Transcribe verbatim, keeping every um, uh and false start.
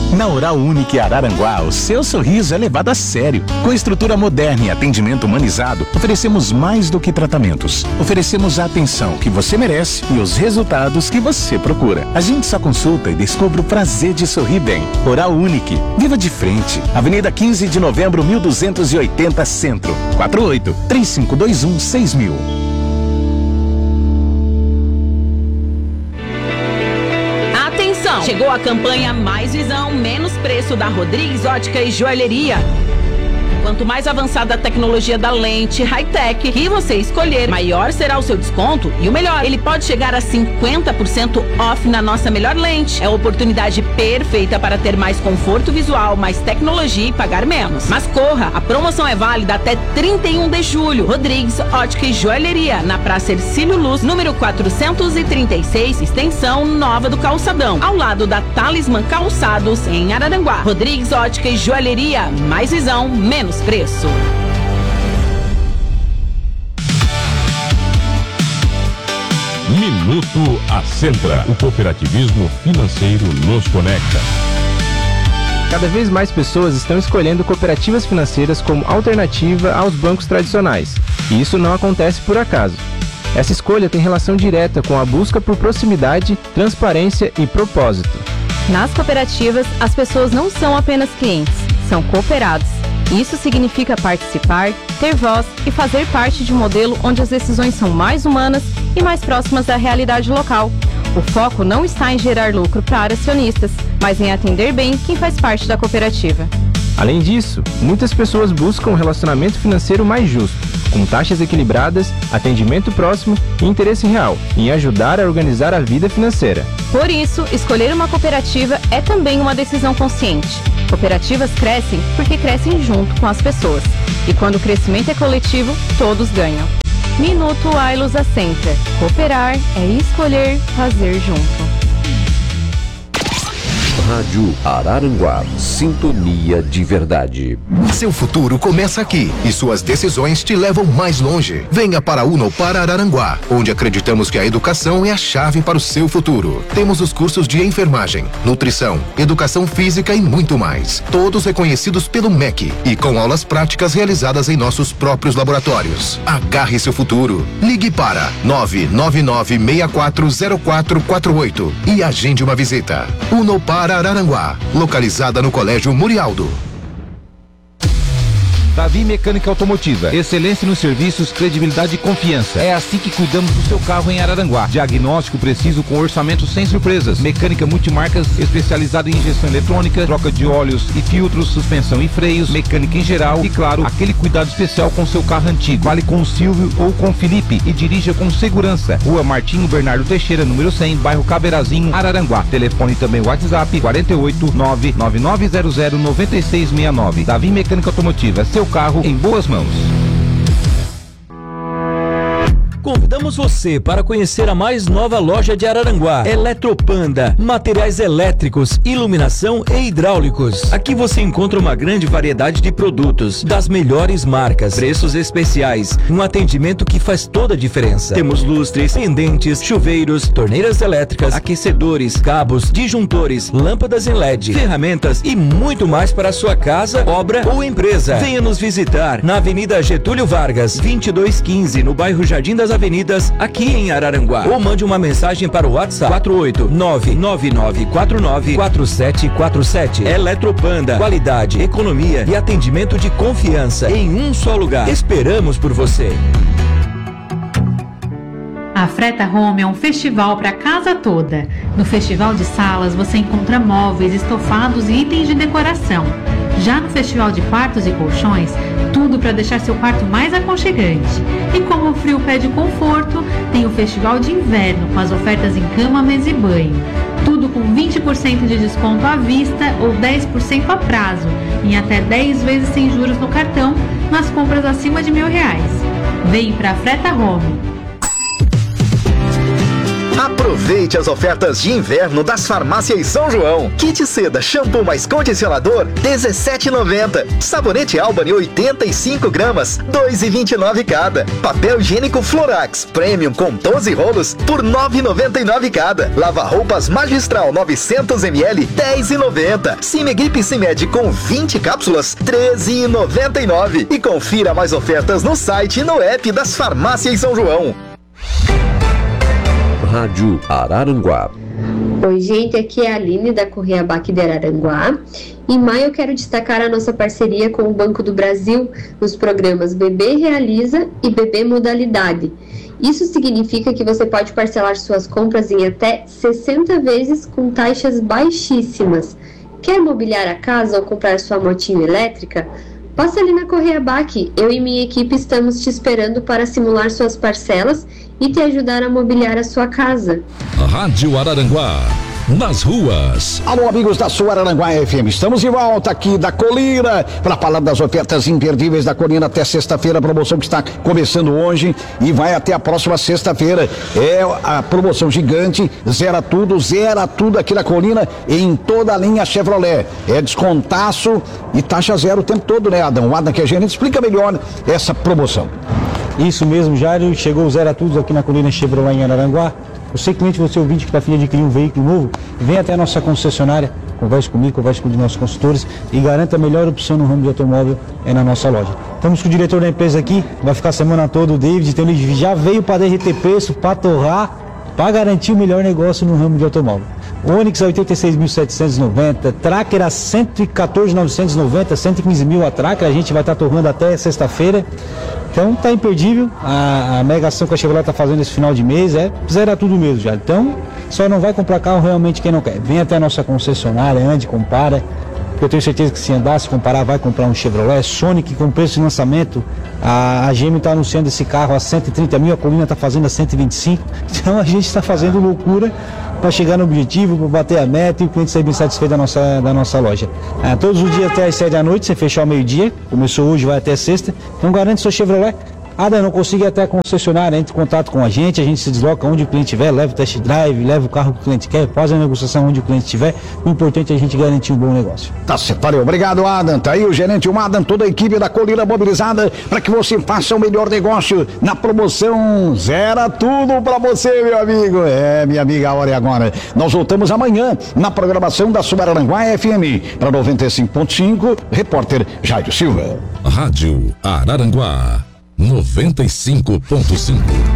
Na Oral Unique Araranguá, o seu sorriso é levado a sério. Com estrutura moderna e atendimento humanizado, oferecemos mais do que tratamentos. Oferecemos a atenção que você merece e os resultados que você procura. Agende sua consulta e descubra o prazer de sorrir bem. Oral Unique. Viva de frente. Avenida quinze de novembro, mil duzentos e oitenta, Centro. quatro oito, três cinco dois um, seis mil. Chegou a campanha Mais Visão, Menos Preço da Rodrigues Ótica e Joalheria. Quanto mais avançada a tecnologia da lente high-tech que você escolher, maior será o seu desconto. E o melhor, ele pode chegar a cinquenta por cento off na nossa melhor lente. É a oportunidade perfeita para ter mais conforto visual, mais tecnologia e pagar menos. Mas corra, a promoção é válida até trinta e um de julho. Rodrigues Ótica e Joalheria, na Praça Hercílio Luz, número quatrocentos e trinta e seis, extensão Nova do Calçadão, ao lado da Talismã Calçados, em Araranguá. Rodrigues Ótica e Joalheria, mais visão, menos preço. Minuto Ascentra. O cooperativismo financeiro nos conecta. Cada vez mais pessoas estão escolhendo cooperativas financeiras como alternativa aos bancos tradicionais. E isso não acontece por acaso. Essa escolha tem relação direta com a busca por proximidade, transparência e propósito. Nas cooperativas, as pessoas não são apenas clientes, são cooperados. Isso significa participar, ter voz e fazer parte de um modelo onde as decisões são mais humanas e mais próximas da realidade local. O foco não está em gerar lucro para acionistas, mas em atender bem quem faz parte da cooperativa. Além disso, muitas pessoas buscam um relacionamento financeiro mais justo, com taxas equilibradas, atendimento próximo e interesse real em ajudar a organizar a vida financeira. Por isso, escolher uma cooperativa é também uma decisão consciente. Cooperativas crescem porque crescem junto com as pessoas. E quando o crescimento é coletivo, todos ganham. Minuto Ailos Ascentra. Cooperar é escolher fazer junto. Rádio Araranguá, sintonia de verdade. Seu futuro começa aqui e suas decisões te levam mais longe. Venha para a Unopar Araranguá, onde acreditamos que a educação é a chave para o seu futuro. Temos os cursos de enfermagem, nutrição, educação física e muito mais. Todos reconhecidos pelo M E C e com aulas práticas realizadas em nossos próprios laboratórios. Agarre seu futuro. Ligue para nove nove nove, seis quatro zero quatro quatro oito e agende uma visita. Unopar Araranguá, localizada no Colégio Murialdo. Davi Mecânica Automotiva. Excelência nos serviços, credibilidade e confiança. É assim que cuidamos do seu carro em Araranguá. Diagnóstico preciso com orçamento sem surpresas. Mecânica multimarcas especializada em injeção eletrônica, troca de óleos e filtros, suspensão e freios, mecânica em geral e, claro, aquele cuidado especial com seu carro antigo. Fale com o Silvio ou com o Felipe e dirija com segurança. Rua Martinho Bernardo Teixeira, número cem, bairro Caberazinho, Araranguá. Telefone também WhatsApp quarenta e oito, nove nove nove zero zero, nove seis seis nove. Davi Mecânica Automotiva. Seu carro em boas mãos. Convidamos você para conhecer a mais nova loja de Araranguá, Eletropanda, materiais elétricos, iluminação e hidráulicos. Aqui você encontra uma grande variedade de produtos, das melhores marcas, preços especiais, um atendimento que faz toda a diferença. Temos lustres, pendentes, chuveiros, torneiras elétricas, aquecedores, cabos, disjuntores, lâmpadas em L E D, ferramentas e muito mais para a sua casa, obra ou empresa. Venha nos visitar na Avenida Getúlio Vargas, vinte e dois quinze, no bairro Jardim das Avenidas, aqui em Araranguá. Ou mande uma mensagem para o WhatsApp quatro oito nove nove nove quatro nove quatro sete quatro sete. Eletropanda, qualidade, economia e atendimento de confiança em um só lugar. Esperamos por você. A Freta Home é um festival para a casa toda. No Festival de Salas você encontra móveis, estofados e itens de decoração. Já no Festival de Quartos e Colchões, tudo para deixar seu quarto mais aconchegante. E como o frio pede conforto, tem o Festival de Inverno com as ofertas em cama, mesa e banho. Tudo com vinte por cento de desconto à vista ou dez por cento a prazo, em até dez vezes sem juros no cartão, nas compras acima de mil reais. Vem para a Freta Home. Aproveite as ofertas de inverno das farmácias São João. Kit seda, shampoo mais condicionador, dezessete reais e noventa centavos. Sabonete Albany, oitenta e cinco gramas, dois reais e vinte e nove centavos cada. Papel higiênico Florax Premium com doze rolos por nove reais e noventa e nove centavos cada. Lava-roupas Magistral novecentos mililitros, dez reais e noventa centavos. Cimegrip Cimed com vinte cápsulas, treze reais e noventa e nove centavos. E confira mais ofertas no site e no app das farmácias São João. Rádio Araranguá. Oi, gente, aqui é a Aline da Correia Bac de Araranguá. Em maio eu quero destacar a nossa parceria com o Banco do Brasil nos programas B B Realiza e B B Modalidade. Isso significa que você pode parcelar suas compras em até sessenta vezes com taxas baixíssimas. Quer mobiliar a casa ou comprar sua motinho elétrica? Passa ali na Correia Bac, eu e minha equipe estamos te esperando para simular suas parcelas e te ajudar a mobiliar a sua casa. Rádio Araranguá, nas ruas. Alô, amigos da sua Araranguá F M, estamos de volta aqui da Colina para falar das ofertas imperdíveis da Colina até sexta-feira, a promoção que está começando hoje e vai até a próxima sexta-feira. É a promoção gigante, zera tudo, zera tudo aqui na Colina em toda a linha Chevrolet. É descontaço e taxa zero o tempo todo, né, Adão? O Adam, que é gerente, explica melhor essa promoção. Isso mesmo, Jairo, chegou o zero a tudo aqui na Colina Chevrolet em Araranguá. Você, cliente, você ouvinte que está afim de adquirir um veículo novo, vem até a nossa concessionária, converse comigo, converse com os nossos consultores e garanta a melhor opção no ramo de automóvel é na nossa loja. Estamos com o diretor da empresa aqui, vai ficar a semana toda, o David, então ele já veio para derreter preço, para torrar, para garantir o melhor negócio no ramo de automóvel. Onix a oitenta e seis mil setecentos e noventa, Tracker a cento e quatorze mil novecentos e noventa, cento e quinze mil a Tracker, a gente vai estar tá torrando até sexta-feira. Então tá imperdível, a, a mega ação que a Chevrolet tá fazendo esse final de mês é zero tudo mesmo já. Então só não vai comprar carro realmente quem não quer. Vem até a nossa concessionária, ande, compara. Eu tenho certeza que se andar, se comparar, vai comprar um Chevrolet. Sonic com preço de lançamento, a, a G M está anunciando esse carro a cento e trinta mil, a Colina está fazendo a cento e vinte e cinco. Então a gente está fazendo loucura para chegar no objetivo, para bater a meta e o cliente sair bem satisfeito da nossa, da nossa loja. Ah, todos os dias até as sete da noite, você fechar ao meio-dia, começou hoje, vai até sexta. Então garante seu Chevrolet. Ah, não consigo ir até a concessionária, entre em contato com a gente, a gente se desloca onde o cliente estiver, leva o test drive, leva o carro que o cliente quer, faz a negociação onde o cliente estiver. O importante é a gente garantir um bom negócio. Tá certo, valeu. Obrigado, Adam. Tá aí o gerente, o Adam, toda a equipe da Colina mobilizada para que você faça o melhor negócio na promoção. Zera tudo para você, meu amigo. É, minha amiga, a hora é agora. Nós voltamos amanhã na programação da Sua Araranguá F M. Para noventa e cinco ponto cinco, repórter Jairo Silva. Rádio Araranguá noventa e cinco ponto cinco.